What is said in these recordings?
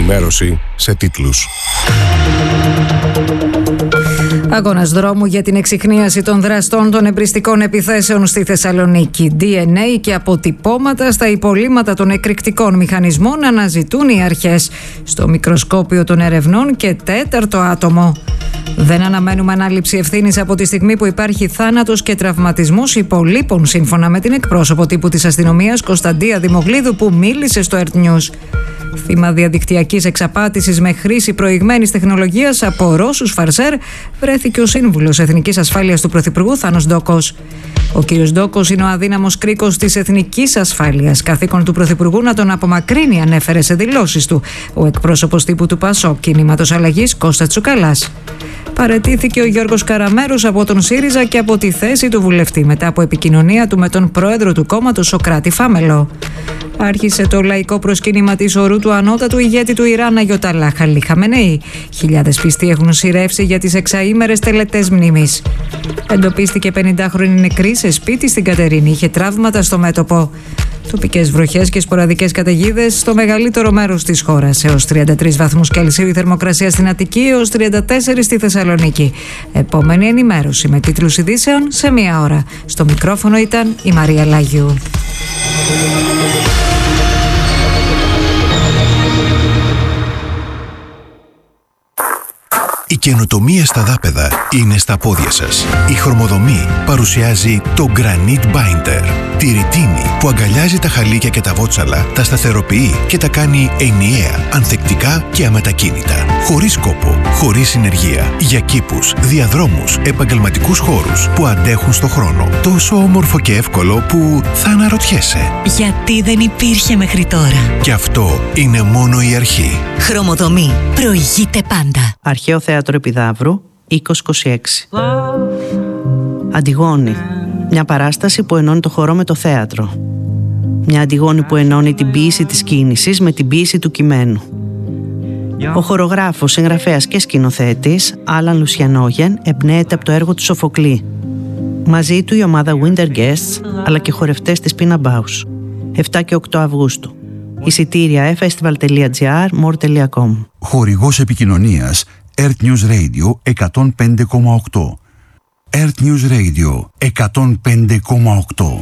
Ενημέρωση σε τίτλους. Αγώνας δρόμου για την εξιχνίαση των δραστών των εμπριστικών επιθέσεων στη Θεσσαλονίκη. DNA και αποτυπώματα στα υπολείμματα των εκρηκτικών μηχανισμών αναζητούν οι αρχές στο μικροσκόπιο των ερευνών και τέταρτο άτομο. Δεν αναμένουμε ανάληψη ευθύνης από τη στιγμή που υπάρχει θάνατος και τραυματισμός υπολείπων, σύμφωνα με την εκπρόσωπο τύπου της αστυνομίας Κωνσταντία Δημογλίδου, που μίλησε στο Earth News. Θύμα διαδικτυακής εξαπάτησης με χρήση προηγμένης τεχνολογίας από Ρώσους φαρσέρ βρέθηκε ο σύμβουλος Εθνικής Ασφάλειας του Πρωθυπουργού Θάνος Ντόκος. Ο κύριος Ντόκος είναι ο αδύναμος κρίκος της εθνικής ασφάλειας. Καθήκον του Πρωθυπουργού να τον απομακρύνει, ανέφερε σε δηλώσεις του ο εκπρόσωπος τύπου του ΠΑΣΟΚ Κινήματος Αλλαγής Κώστα Τσουκαλάς. Παραιτήθηκε ο Γιώργος Καραμέρος από τον ΣΥΡΙΖΑ και από τη θέση του βουλευτή μετά από επικοινωνία του με τον πρόεδρο του κόμματος Σοκράτη Φάμελο. Άρχισε το λαϊκό προσκύνημα της ορού του ανώτατου ηγέτη του Ιράν Αγιοταλάχ Αλί Χαμενεή. Χιλιάδες πιστοί έχουν σειρεύσει για τις εξαήμερες τελετές μνήμης. Εντοπίστηκε 50χρονη νεκρή σε σπίτι στην Κατερίνη. Είχε τραύματα στο μέτωπο. Τοπικές βροχές και σποραδικές καταιγίδες στο μεγαλύτερο μέρος της χώρας. Έως 33 βαθμούς Κελσίου η θερμοκρασία στην Αττική, έως 34 στη Θεσσαλονίκη. Επόμενη ενημέρωση με τίτλους ειδήσεων σε μία ώρα. Στο μικρόφωνο ήταν η Μαρία Λάγιου. Η καινοτομία στα δάπεδα είναι στα πόδια σας. Η Χρωμοδομή παρουσιάζει το Granite Binder. Τη ρητίνη που αγκαλιάζει τα χαλίκια και τα βότσαλα, τα σταθεροποιεί και τα κάνει ενιαία, ανθεκτικά και αμετακίνητα. Χωρίς κόπο, χωρίς συνεργεία. Για κήπους, διαδρόμους, επαγγελματικούς χώρους που αντέχουν στο χρόνο. Τόσο όμορφο και εύκολο που θα αναρωτιέσαι. Γιατί δεν υπήρχε μέχρι τώρα. Και αυτό είναι μόνο η αρχή. Χρωμοδομή. Προηγείται πάντα. Αρχαίο Θέατρο Επιδαύρου, 2026. Αντιγόνη. Μια παράσταση που ενώνει το χορό με το θέατρο. Μια Αντιγόνη που ενώνει την ποίηση της κίνησης με την ποίηση του κειμένου. Ο χορογράφος, συγγραφέας και σκηνοθέτης Άλαν Λουσιανόγεν εμπνέεται από το έργο του Σοφοκλή. Μαζί του η ομάδα Winter Guests αλλά και χορευτές της Pina Bausch. 7 και 8 Αυγούστου. Εισιτήρια festival.gr, more.com. Χορηγός επικοινωνίας Earth News Radio 105,8. Earth News Radio 105,8.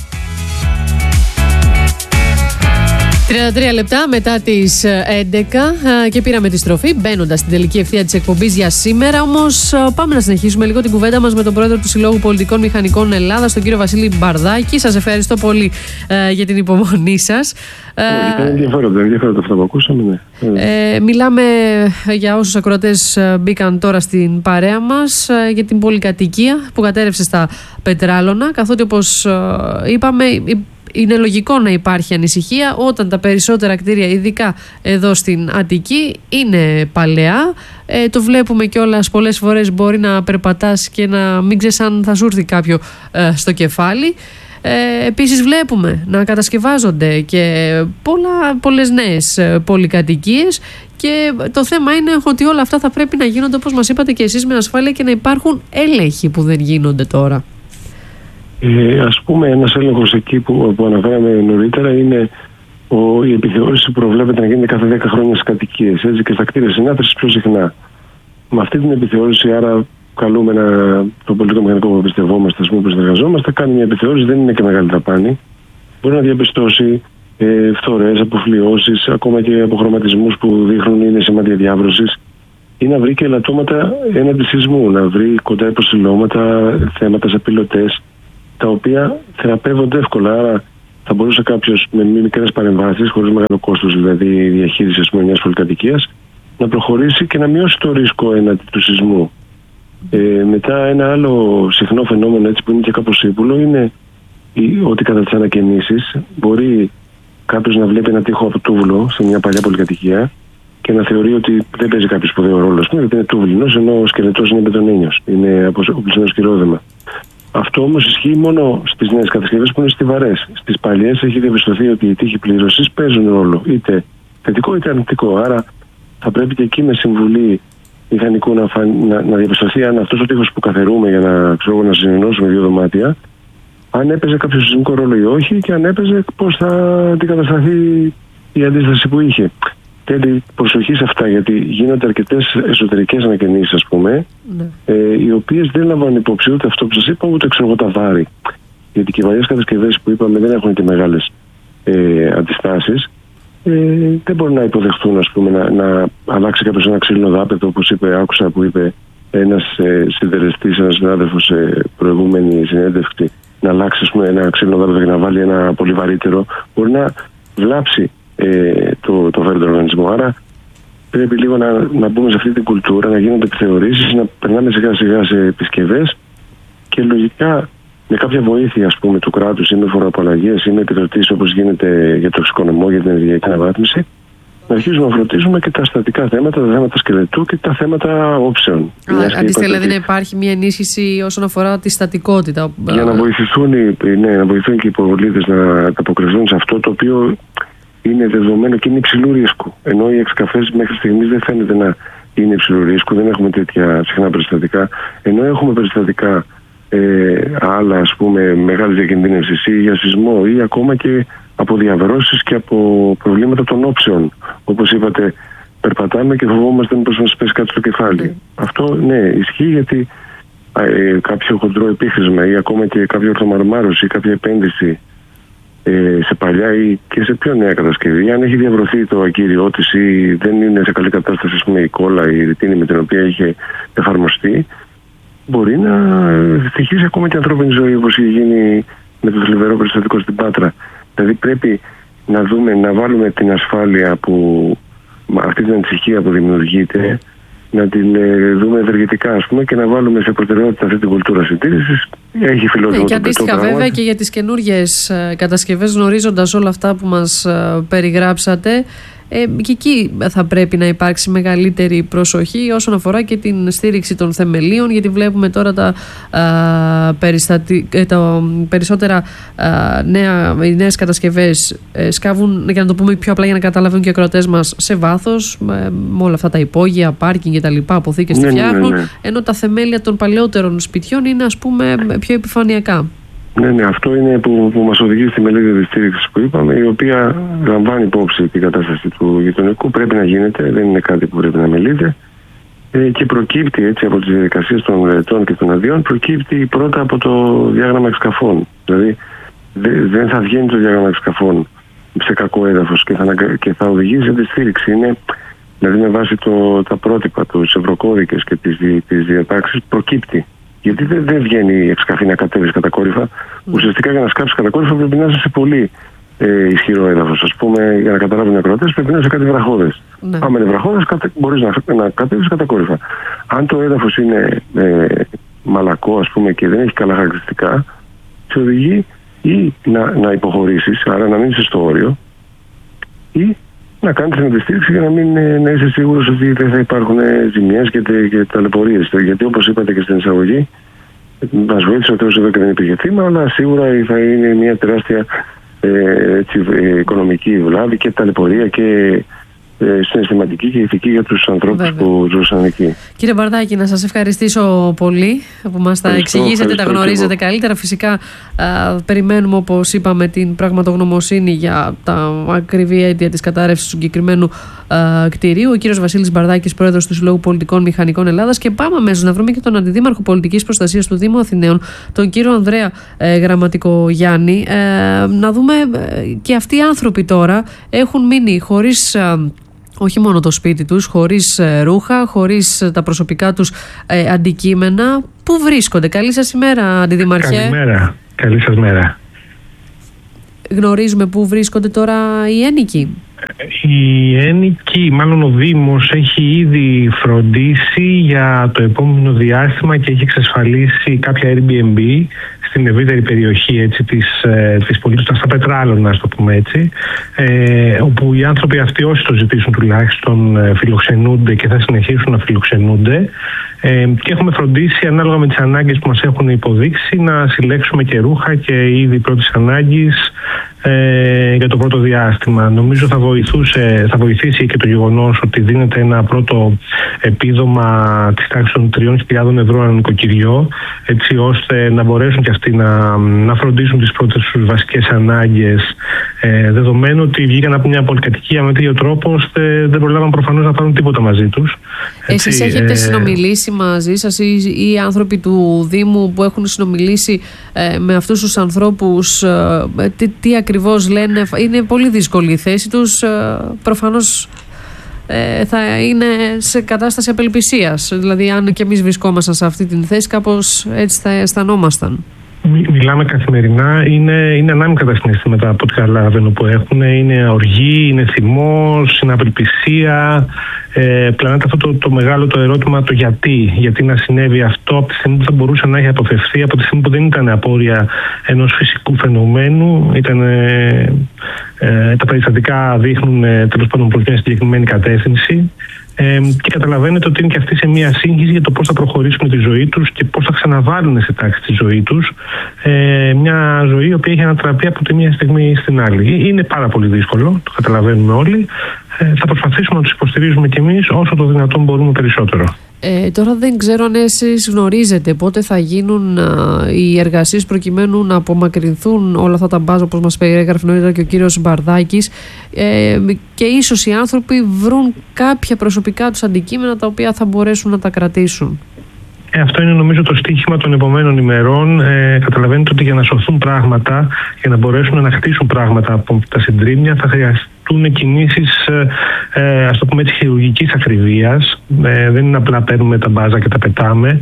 33 λεπτά μετά τις 11 και πήραμε τη στροφή, μπαίνοντας στην τελική ευθεία της εκπομπής για σήμερα. Όμως πάμε να συνεχίσουμε λίγο την κουβέντα μας με τον πρόεδρο του Συλλόγου Πολιτικών Μηχανικών Ελλάδας, τον κύριο Βασίλη Μπαρδάκη. Σας ευχαριστώ πολύ για την υπομονή σας. Ήταν ενδιαφέροντα αυτό που ακούσαμε. Ναι. Μιλάμε για όσους ακροατές μπήκαν τώρα στην παρέα μας για την πολυκατοικία που κατέρευσε στα Πετράλωνα, καθότι όπως είπαμε είναι λογικό να υπάρχει ανησυχία όταν τα περισσότερα κτίρια, ειδικά εδώ στην Αττική, είναι παλαιά. Το βλέπουμε κιόλας πολλές φορές, μπορεί να περπατάς και να μην ξέρεις αν θα σου έρθει κάποιο στο κεφάλι. Επίσης βλέπουμε να κατασκευάζονται και πολλές νέες πολυκατοικίες και το θέμα είναι ότι όλα αυτά θα πρέπει να γίνονται, όπως μας είπατε και εσείς, με ασφάλεια και να υπάρχουν έλεγχοι που δεν γίνονται τώρα. Ας πούμε, ένας έλεγχος εκεί που αναφέραμε νωρίτερα είναι η επιθεώρηση που προβλέπεται να γίνεται κάθε 10 χρόνια στις κατοικίες, έτσι, και στα κτίρια συνάθρησης πιο συχνά. Με αυτή την επιθεώρηση, άρα καλούμε το πολιτικό μηχανικό που εμπιστευόμαστε, που συνεργαζόμαστε, κάνει μια επιθεώρηση, δεν είναι και μεγάλη δαπάνη. Μπορεί να διαπιστώσει φθορές, αποφλοιώσεις, ακόμα και αποχρωματισμούς που δείχνουν είναι σημάδια διάβρωσης, ή να βρει και ελαττώματα έναντι σεισμού, να βρει κοντά υποσυλλώματα, θέματα σε πιλωτές, τα οποία θεραπεύονται εύκολα. Άρα θα μπορούσε κάποιος με μικρές παρεμβάσεις, χωρίς μεγάλο κόστος, δηλαδή η διαχείριση μιας πολυκατοικίας, να προχωρήσει και να μειώσει το ρίσκο έναντι του σεισμού. Μετά ένα άλλο συχνό φαινόμενο, έτσι, που είναι και κάπως ύπουλο, είναι ότι κατά τις ανακαινήσεις μπορεί κάποιος να βλέπει ένα τοίχο από τούβλο σε μια παλιά πολυκατοικία και να θεωρεί ότι δεν παίζει κάποιο σπουδαίο ρόλο, γιατί είναι τούβλινος, ενώ ο σκελετός είναι μπετονίνιος, είναι οπλισμένο σκυρόδεμα. Αυτό όμως ισχύει μόνο στις νέες κατασκευές που είναι στιβαρές. Στις παλιές έχει διαπιστωθεί ότι οι τοίχοι πλήρωσης παίζουν ρόλο, είτε θετικό είτε αρνητικό. Άρα θα πρέπει και εκεί με συμβουλή μηχανικού να διαπιστωθεί αν αυτός ο τοίχος που καθαρούμε για να συνενώσουμε δύο δωμάτια, αν έπαιζε κάποιο σεισμικό ρόλο ή όχι, και αν έπαιζε πώς θα αντικατασταθεί η αντίσταση που είχε. Τέλει προσοχή σε αυτά, γιατί γίνονται αρκετές εσωτερικές ανακαινήσεις, ας πούμε, οι οποίες δεν λαμβάνουν υπόψη ούτε αυτό που σας είπα, ούτε ξέρω εγώ τα βάρη. Γιατί και οι βαριές κατασκευές που είπαμε δεν έχουν και μεγάλες αντιστάσεις. Δεν μπορούν να υποδεχτούν, ας πούμε, να αλλάξει κάποιος ένα ξύλινο δάπεδο, όπως άκουσα που είπε ένας συνδελεστής, ένας συνάδελφος σε προηγούμενη συνέντευξη, να αλλάξει, ας πούμε, ένα ξύλινο δάπεδο και να βάλει ένα πολύ βαρύτερο. Μπορεί να βλάψει το φέρετο οργανισμό. Άρα πρέπει λίγο να μπούμε σε αυτή την κουλτούρα, να γίνονται επιθεωρήσεις, να περνάμε σιγά σιγά σε επισκευές και λογικά με κάποια βοήθεια, ας πούμε, του κράτους ή με φοροαπαλλαγές ή με επιδοτήσεις, όπως γίνεται για το εξοικονομώ, για την ενεργειακή αναβάθμιση, να αρχίσουμε να φροντίζουμε και τα στατικά θέματα, τα θέματα σκελετού και τα θέματα όψεων. Αντίστοιχα, δηλαδή να υπάρχει μια ενίσχυση όσον αφορά τη στατικότητα. Για να βοηθηθούν, να βοηθούν και οι πολίτες να ανταποκριθούν σε αυτό το οποίο είναι δεδομένο και είναι υψηλού ρίσκου. Ενώ οι εξκαφές μέχρι στιγμής δεν φαίνεται να είναι υψηλού ρίσκου, δεν έχουμε τέτοια συχνά περιστατικά. Ενώ έχουμε περιστατικά άλλα, ας πούμε, μεγάλης διακινδύνευσης ή για σεισμό ή ακόμα και από διαβρώσεις και από προβλήματα των όψεων. Όπως είπατε, περπατάμε και φοβόμαστε μήπως μας πέσει κάτι στο κεφάλι. Αυτό ναι, ισχύει, γιατί κάποιο χοντρό επίχρησμα ή ακόμα και κάποιο ορθομαρμάρωση ή κάποια επένδυση σε παλιά ή και σε πιο νέα κατασκευή, αν έχει διαβρωθεί το ακύριό της ή δεν είναι σε καλή κατάσταση, ας πούμε, η κόλλα, η ρητίνη με την οποία είχε εφαρμοστεί, μπορεί να στοιχήσει ακόμα και ανθρώπινη ζωή, όπως είχε γίνει με το θλιβερό περιστατικό στην Πάτρα. Δηλαδή πρέπει να δούμε, να βάλουμε την ασφάλεια αυτή την ανησυχία που δημιουργείται, να την δούμε ευεργετικά, ας πούμε, και να βάλουμε σε προτεραιότητα αυτή την κουλτούρα συντήρησης. Έχει φιλόδοξο και αντίστοιχα, βέβαια, και για τις καινούργιες κατασκευές, γνωρίζοντας όλα αυτά που μας περιγράψατε, και εκεί θα πρέπει να υπάρξει μεγαλύτερη προσοχή όσον αφορά και την στήριξη των θεμελίων, γιατί βλέπουμε τώρα τα περισσότερα οι νέες κατασκευές σκάβουν, για να το πούμε πιο απλά για να καταλαβαίνουν και οι ακροατές μας, σε βάθος, με όλα αυτά τα υπόγεια, πάρκινγκ και τα λοιπά, αποθήκες τη φτιάχνουν, ενώ τα θεμέλια των παλαιότερων σπιτιών είναι, ας πούμε, πιο επιφανειακά. Ναι, αυτό είναι που μας οδηγεί στη μελέτη της στήριξης που είπαμε, η οποία λαμβάνει υπόψη την κατάσταση του γειτονικού. Πρέπει να γίνεται, δεν είναι κάτι που πρέπει να μελείται. Και προκύπτει έτσι από τις διαδικασίες των μελετών και των αδειών, προκύπτει πρώτα από το διάγραμμα εξκαφών. Δηλαδή δεν θα βγαίνει το διάγραμμα εξκαφών σε κακό έδαφος και θα οδηγήσει σε τη στήριξη. Είναι, δηλαδή με βάση τα πρότυπα, τους ευρωκώδικες και τις διατάξεις, προκύπτει. Γιατί δεν βγαίνει η εξκαφή να κατέβεις κατακόρυφα. Ουσιαστικά για να σκάψεις κατακόρυφα πρέπει να είσαι σε πολύ ισχυρό έδαφος. Ας πούμε, για να καταλάβουν οι ακροατές, πρέπει να είσαι κάτι βραχώδες. Άμα είναι βραχώδες, μπορείς να κατέβεις κατακόρυφα. Αν το έδαφος είναι μαλακό, ας πούμε, και δεν έχει καλά χαρακτηριστικά, σε οδηγεί ή να υποχωρήσεις, άρα να μην είσαι στο όριο, ή να κάνεις την αντιστήριξη για να είσαι σίγουρος ότι δεν θα υπάρχουν ζημιές και ταλαιπωρίες. Γιατί, όπως είπατε και στην εισαγωγή, μας βοήθησε ο Θεός εδώ και δεν υπήρχε θύμα, αλλά σίγουρα θα είναι μια τεράστια οικονομική βλάβη και ταλαιπωρία και συναισθηματική και ηθική για τους ανθρώπους που ζούσαν εκεί. Κύριε Μπαρδάκη, να σας ευχαριστήσω πολύ που μας τα εξηγήσετε, τα γνωρίζετε καλύτερα. Φυσικά περιμένουμε, όπως είπαμε, την πραγματογνωμοσύνη για τα ακριβή αίτια της κατάρρευσης του συγκεκριμένου κτηρίου. Ο κύριος Βασίλης Μπαρδάκης, πρόεδρος του Συλλόγου Πολιτικών Μηχανικών Ελλάδας. Και πάμε αμέσως να βρούμε και τον Αντιδήμαρχο Πολιτικής Προστασίας του Δήμου Αθηναίων, τον κύριο Ανδρέα Γραμματικογιάννη. Να δούμε και αυτοί οι άνθρωποι τώρα έχουν μείνει χωρίς όχι μόνο το σπίτι τους, χωρίς ρούχα, χωρίς τα προσωπικά τους αντικείμενα. Πού βρίσκονται? Καλή σας ημέρα, Αντιδημαρχέ. Καλημέρα. Καλή σας μέρα. Γνωρίζουμε πού βρίσκονται τώρα οι ένοικοι? Οι ένοικοι, μάλλον ο Δήμος, έχει ήδη φροντίσει για το επόμενο διάστημα και έχει εξασφαλίσει κάποια Airbnb στην ευρύτερη περιοχή, έτσι, της πόλης, στα Πετράλωνα, ας το πούμε έτσι, όπου οι άνθρωποι αυτοί, όσοι το ζητήσουν τουλάχιστον, φιλοξενούνται και θα συνεχίσουν να φιλοξενούνται, και έχουμε φροντίσει, ανάλογα με τις ανάγκες που μας έχουν υποδείξει, να συλλέξουμε και ρούχα και είδη πρώτης ανάγκης για το πρώτο διάστημα. Νομίζω θα βοηθήσει και το γεγονός ότι δίνεται ένα πρώτο επίδομα της τάξης των 3.000 ευρώ ανά νοικοκυριό, έτσι ώστε να μπορέσουν και αυτοί να φροντίσουν τις πρώτες τους βασικές ανάγκες Δεδομένου ότι βγήκαν από μια πολυκατοικία με τέτοιο τρόπο, ώστε δεν προλάβαν προφανώς να πάρουν τίποτα μαζί τους. Εσείς έχετε συνομιλήσει μαζί σας ή οι άνθρωποι του Δήμου που έχουν συνομιλήσει με αυτούς τους ανθρώπους, τι ακριβώς λένε? Είναι πολύ δύσκολη η θέση τους. Προφανώς θα είναι σε κατάσταση απελπισίας. Δηλαδή, αν και εμείς βρισκόμασταν σε αυτή την θέση, κάπως έτσι θα αισθανόμασταν. Μιλάμε καθημερινά, είναι ανάμεικτα τα συναισθήματα από ό,τι καταλαβαίνω που έχουν. Είναι οργή, είναι θυμός, είναι απελπισία. Πλανάται αυτό το μεγάλο το ερώτημα, το γιατί να συνέβη αυτό από τη στιγμή που θα μπορούσε να έχει αποφευθεί, από τη στιγμή που δεν ήταν απόρρια ενός φυσικού φαινομένου. Τα περιστατικά δείχνουν τέλος πάντων προς μια συγκεκριμένη κατεύθυνση. Και καταλαβαίνετε ότι είναι και αυτοί σε μια σύγχυση για το πώς θα προχωρήσουν τη ζωή τους και πώς θα ξαναβάλουν σε τάξη τη ζωή τους. Μια ζωή η οποία έχει ανατραπεί από τη μία στιγμή στην άλλη. Είναι πάρα πολύ δύσκολο, το καταλαβαίνουμε όλοι. Θα προσπαθήσουμε να τους υποστηρίζουμε κι εμείς όσο το δυνατόν μπορούμε περισσότερο. Τώρα δεν ξέρω αν εσείς γνωρίζετε πότε θα γίνουν οι εργασίες προκειμένου να απομακρυνθούν όλα αυτά τα μπάζ, όπως μας περιέγραφε νωρίτερα και ο κύριος Μπαρδάκης, και ίσως οι άνθρωποι βρουν κάποια προσωπικά τους αντικείμενα τα οποία θα μπορέσουν να τα κρατήσουν. Αυτό είναι νομίζω το στίχημα των επόμενων ημερών. Καταλαβαίνετε ότι για να σωθούν πράγματα, για να μπορέσουν να χτίσουν πράγματα από τα συντρίμμια, θα χρειαστούν κινήσεις, ας το πούμε έτσι, χειρουργικής ακριβίας. Δεν είναι απλά παίρνουμε τα μπάζα και τα πετάμε.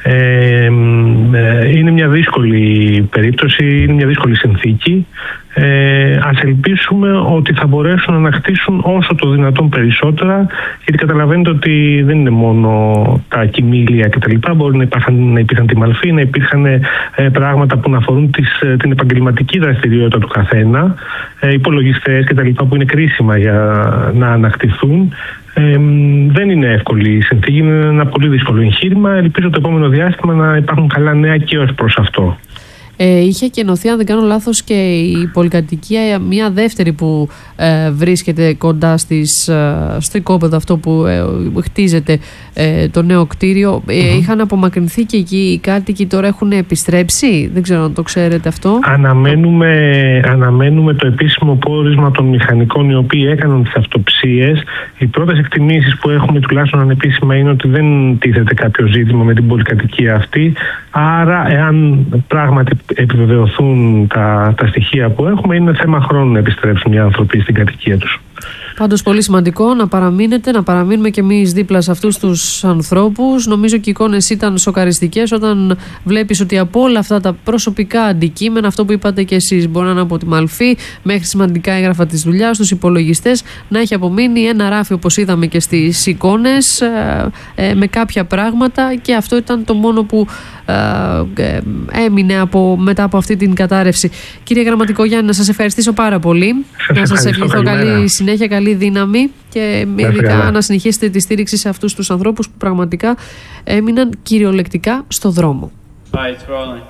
Είναι μια δύσκολη περίπτωση, είναι μια δύσκολη συνθήκη. Ας ελπίσουμε ότι θα μπορέσουν να ανακτήσουν όσο το δυνατόν περισσότερα, γιατί καταλαβαίνετε ότι δεν είναι μόνο τα κοιμήλια κτλ. Μπορεί να υπήρχαν τη μαλφή, να υπήρχαν πράγματα που να αφορούν την επαγγελματική δραστηριότητα του καθένα, υπολογιστές κτλ. Που είναι κρίσιμα για να ανακτηθούν. Δεν είναι εύκολη η συνθήκη, είναι ένα πολύ δύσκολο εγχείρημα. Ελπίζω το επόμενο διάστημα να υπάρχουν καλά νέα και ως προς αυτό. Είχε κενωθεί, αν δεν κάνω λάθος, και η πολυκατοικία, μια δεύτερη που βρίσκεται κοντά στο οικόπεδο αυτό που χτίζεται, το νέο κτίριο. Είχαν απομακρυνθεί και εκεί οι κάτοικοι, τώρα έχουν επιστρέψει? Δεν ξέρω αν το ξέρετε αυτό. Αναμένουμε το επίσημο πόρισμα των μηχανικών οι οποίοι έκαναν τις αυτοψίες. Οι πρώτες εκτιμήσεις που έχουμε, τουλάχιστον ανεπίσημα, είναι ότι δεν τίθεται κάποιο ζήτημα με την πολυκατοικία αυτή. Άρα, εάν πράγματι επιβεβαιωθούν τα στοιχεία που έχουμε, είναι θέμα χρόνου να επιστρέψουν οι άνθρωποι στην κατοικία τους. Πάντως πολύ σημαντικό να παραμείνετε, να παραμείνουμε κι εμείς δίπλα σε αυτούς τους ανθρώπους. Νομίζω και οι εικόνες ήταν σοκαριστικές όταν βλέπεις ότι από όλα αυτά τα προσωπικά αντικείμενα, αυτό που είπατε κι εσείς, μπορεί να είναι από τη μαλφή μέχρι σημαντικά έγγραφα της δουλειάς, τους υπολογιστές, να έχει απομείνει ένα ράφι, όπως είδαμε και στις εικόνες, με κάποια πράγματα, και αυτό ήταν το μόνο που έμεινε μετά από αυτή την κατάρρευση. Κύριε Γραμματικογιάννη, να σας ευχαριστήσω πάρα πολύ. Να σας ευχηθώ καλή συνέχεια, καλή δύναμη και ειδικά να συνεχίσετε τη στήριξη σε αυτούς τους ανθρώπους που πραγματικά έμειναν κυριολεκτικά στο δρόμο.